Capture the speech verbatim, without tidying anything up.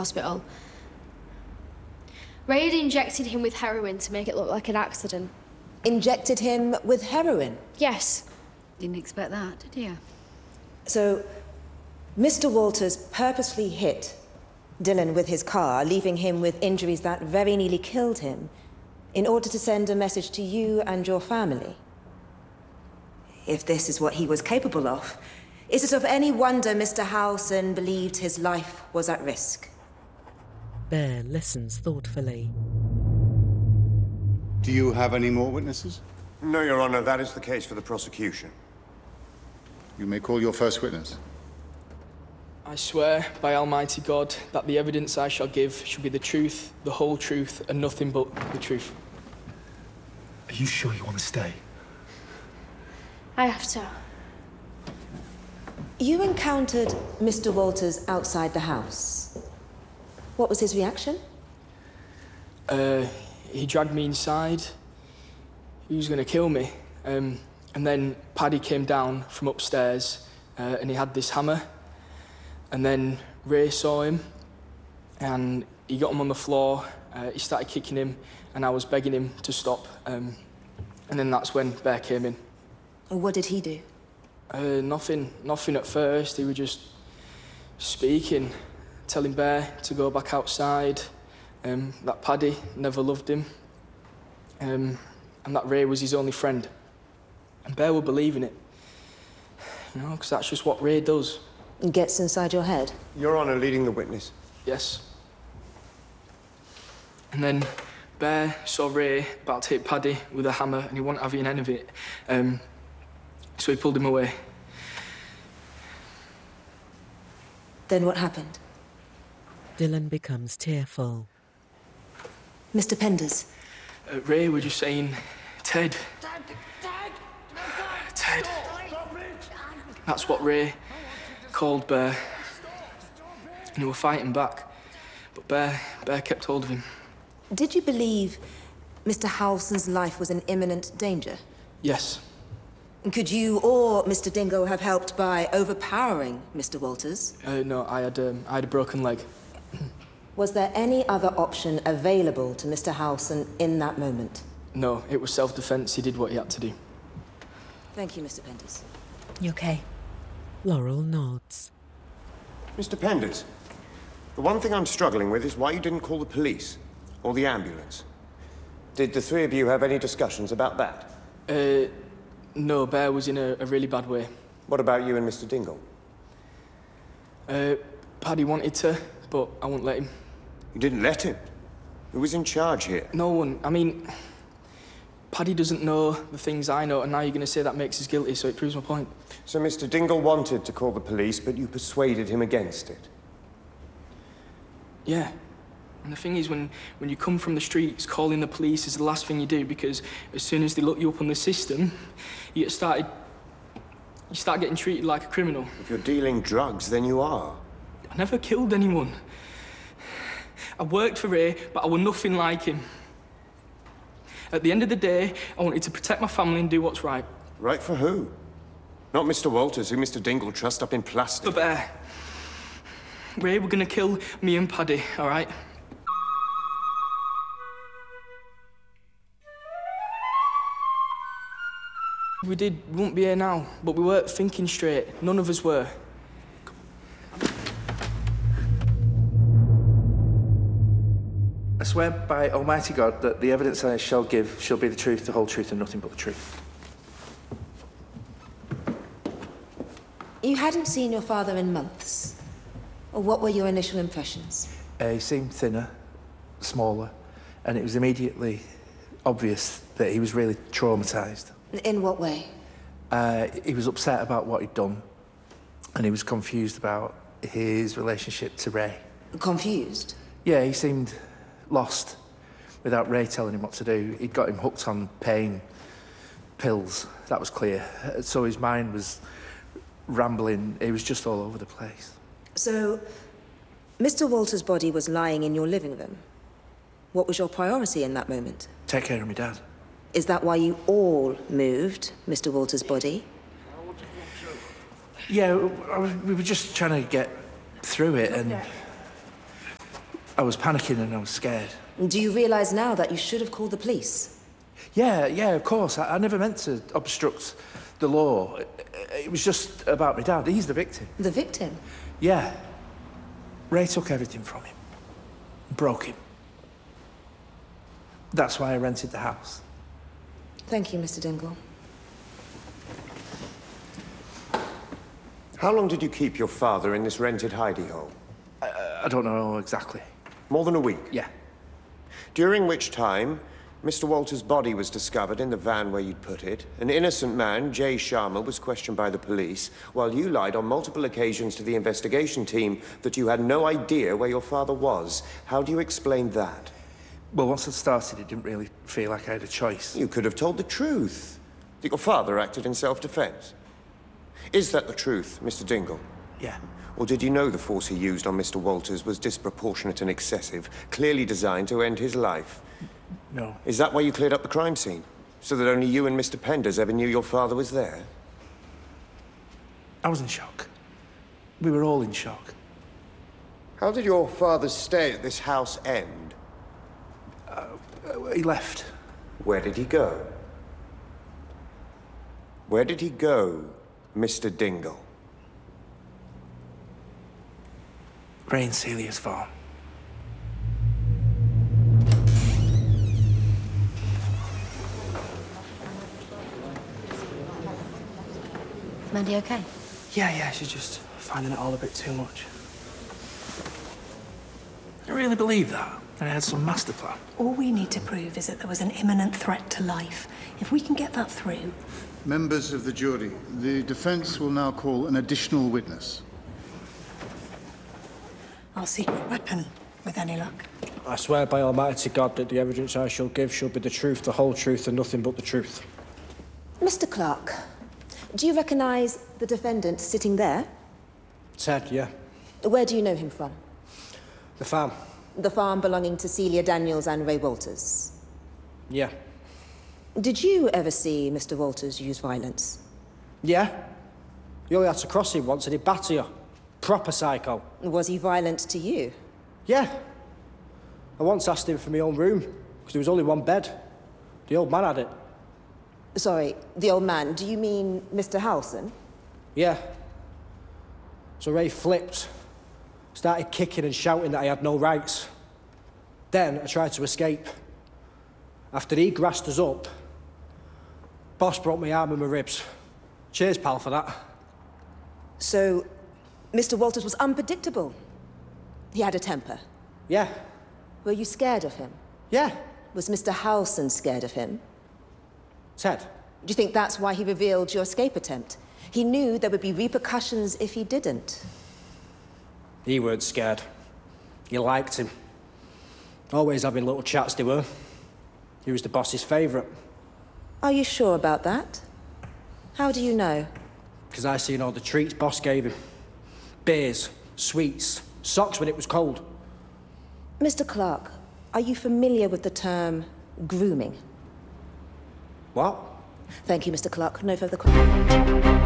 hospital. Ray had injected him with heroin to make it look like an accident. Injected him with heroin? Yes. Didn't expect that, did you? So, Mister Walters purposely hit Dylan with his car, leaving him with injuries that very nearly killed him, in order to send a message to you and your family. If this is what he was capable of, is it of any wonder Mister Howson believed his life was at risk? Bear listens thoughtfully. Do you have any more witnesses? No, Your Honor, that is the case for the prosecution. You may call your first witness. I swear by Almighty God that the evidence I shall give shall be the truth, the whole truth, and nothing but the truth. Are you sure you want to stay? I have to. You encountered Mister Walters outside the house. What was his reaction? Uh, he dragged me inside. He was going to kill me. Um, and then Paddy came down from upstairs uh, and he had this hammer. And then Ray saw him and he got him on the floor. Uh, he started kicking him and I was begging him to stop. Um, and then that's when Bear came in. And what did he do? Uh, nothing, nothing at first. He was just speaking, telling Bear to go back outside, um, that Paddy never loved him, um, and that Ray was his only friend. And Bear would believe in it, you know, because that's just what Ray does. It gets inside your head? Your Honor, leading the witness. Yes. And then Bear saw Ray about to hit Paddy with a hammer, and he wasn't having any of it. Um, So he pulled him away. Then what happened? Dylan becomes tearful. Mister Penders. Uh, Ray was just saying, Ted. Ted. That's what Ray called Bear. And he were fighting back. But Bear, Bear kept hold of him. Did you believe Mister Howson's life was in imminent danger? Yes. Could you or Mister Dingle have helped by overpowering Mister Walters? Uh, no, I had, um, I had a broken leg. Was there any other option available to Mister Howson in that moment? No, it was self-defense. He did what he had to do. Thank you, Mister Penders. You okay? Laurel nods. Mister Penders, the one thing I'm struggling with is why you didn't call the police or the ambulance. Did the three of you have any discussions about that? Uh, no, Bear was in a, a really bad way. What about you and Mister Dingle? Uh, Paddy wanted to, but I wouldn't let him. You didn't let him? Who was in charge here? No one. I mean, Paddy doesn't know the things I know, and now you're going to say that makes us guilty, so it proves my point. So Mister Dingle wanted to call the police, but you persuaded him against it? Yeah. And the thing is, when, when you come from the streets, calling the police is the last thing you do, because as soon as they look you up on the system, you get started... You start getting treated like a criminal. If you're dealing drugs, then you are. I never killed anyone. I worked for Ray, but I was nothing like him. At the end of the day, I wanted to protect my family and do what's right. Right for who? Not Mister Walters, who Mister Dingle trussed up in plastic. But Bear, Ray were gonna kill me and Paddy, all right? We did, we wouldn't be here now, but we weren't thinking straight. None of us were. I swear by Almighty God that the evidence I shall give shall be the truth, the whole truth, and nothing but the truth. You hadn't seen your father in months. What were your initial impressions? Uh, he seemed thinner, smaller, and it was immediately obvious that he was really traumatised. In what way? Uh, he was upset about what he'd done, and he was confused about his relationship to Ray. Confused? Yeah, he seemed lost without Ray telling him what to do. He'd got him hooked on pain pills, that was clear. So his mind was rambling, he was just all over the place. So, Mister Walters' body was lying in your living room. What was your priority in that moment? Take care of my dad. Is that why you all moved Mister Walters' body? Yeah, I was, we were just trying to get through it, and I was panicking and I was scared. Do you realise now that you should have called the police? Yeah, yeah, of course. I, I never meant to obstruct the law. It, it was just about my dad. He's the victim. The victim? Yeah. Ray took everything from him. Broke him. That's why I rented the house. Thank you, Mister Dingle. How long did you keep your father in this rented hidey hole? I, I don't know exactly. More than a week? Yeah. During which time, Mister Walters' body was discovered in the van where you'd put it. An innocent man, Jay Sharma, was questioned by the police, while you lied on multiple occasions to the investigation team that you had no idea where your father was. How do you explain that? Well, once it started, it didn't really feel like I had a choice. You could have told the truth, that your father acted in self-defense. Is that the truth, Mister Dingle? Yeah. Or did you know the force he used on Mister Walters was disproportionate and excessive, clearly designed to end his life? No. Is that why you cleared up the crime scene? So that only you and Mister Penders ever knew your father was there? I was in shock. We were all in shock. How did your father's stay at this house end? Uh, he left. Where did he go? Where did he go, Mister Dingle? Ray and Celia's farm. Mandy okay? Yeah, yeah, she's just finding it all a bit too much. I really believe that. And I had some master plan. All we need to prove is that there was an imminent threat to life. If we can get that through... Members of the jury, the defence will now call an additional witness. Our secret weapon, with any luck. I swear by Almighty God that the evidence I shall give shall be the truth, the whole truth, and nothing but the truth. Mister Clark, do you recognise the defendant sitting there? Ted, yeah. Where do you know him from? The farm. The farm belonging to Celia Daniels and Ray Walters? Yeah. Did you ever see Mister Walters use violence? Yeah. You only had to cross him once and he'd batter you. Proper psycho. Was he violent to you? Yeah. I once asked him for my own room, because there was only one bed. The old man had it. Sorry, the old man. Do you mean Mister Howson? Yeah. So Ray flipped. Started kicking and shouting that I had no rights. Then I tried to escape. After he grassed us up, Boss broke my arm and my ribs. Cheers, pal, for that. So, Mister Walters was unpredictable. He had a temper. Yeah. Were you scared of him? Yeah. Was Mister Howson scared of him? Ted. Do you think that's why he revealed your escape attempt? He knew there would be repercussions if he didn't. He weren't scared. He liked him. Always having little chats, they were. He was the boss's favourite. Are you sure about that? How do you know? Because I seen all the treats Boss gave him. Beers, sweets, socks when it was cold. Mister Clark, are you familiar with the term grooming? What? Thank you, Mister Clark. No further questions.